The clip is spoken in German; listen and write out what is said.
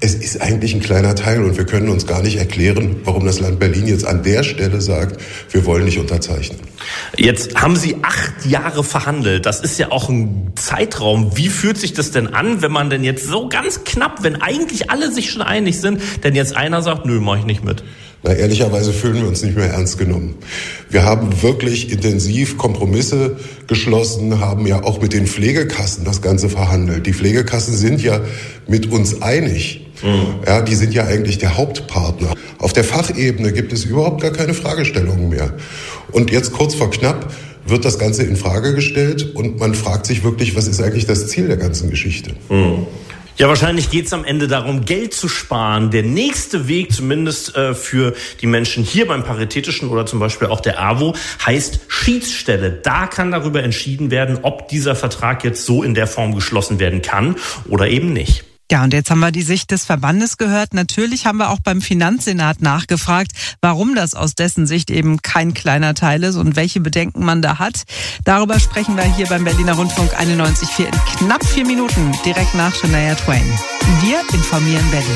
Es ist eigentlich ein kleiner Teil und wir können uns gar nicht erklären, warum das Land Berlin jetzt an der Stelle sagt, wir wollen nicht unterzeichnen. Jetzt haben Sie 8 Jahre verhandelt. Das ist ja auch ein Zeitraum. Wie fühlt sich das denn an, wenn man denn jetzt so ganz knapp, wenn eigentlich alle sich schon einig sind, denn jetzt einer sagt, nö, mach ich nicht mit? Na, ehrlicherweise fühlen wir uns nicht mehr ernst genommen. Wir haben wirklich intensiv Kompromisse geschlossen, haben ja auch mit den Pflegekassen das Ganze verhandelt. Die Pflegekassen sind ja mit uns einig. Ja, die sind ja eigentlich der Hauptpartner. Auf der Fachebene gibt es überhaupt gar keine Fragestellungen mehr. Und jetzt kurz vor knapp wird das Ganze in Frage gestellt und man fragt sich wirklich, was ist eigentlich das Ziel der ganzen Geschichte? Ja, wahrscheinlich geht es am Ende darum, Geld zu sparen. Der nächste Weg, zumindest für die Menschen hier beim Paritätischen oder zum Beispiel auch der AWO, heißt Schiedsstelle. Da kann darüber entschieden werden, ob dieser Vertrag jetzt so in der Form geschlossen werden kann oder eben nicht. Ja, und jetzt haben wir die Sicht des Verbandes gehört. Natürlich haben wir auch beim Finanzsenat nachgefragt, warum das aus dessen Sicht eben kein kleiner Teil ist und welche Bedenken man da hat. Darüber sprechen wir hier beim Berliner Rundfunk 91.4 in knapp 4 Minuten, direkt nach Shania Twain. Wir informieren Berlin.